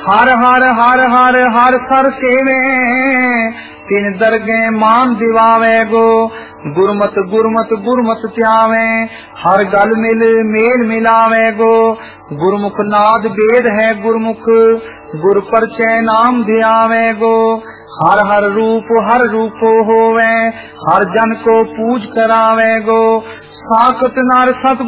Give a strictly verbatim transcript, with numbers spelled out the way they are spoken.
हर हर हर हर हर sir सेवे तिन दरगे मान दिवावे गो। गुरमत गुरमत गुरमत त्यावे हर गल मिल मेल मिलावे गो। गुरमुख नाद वेद है गुरमुख गुर परचय नाम ध्यावे गो। हर हर रूप हर रूपो होवे हर जन को पूज करावे गो। साकत नर सत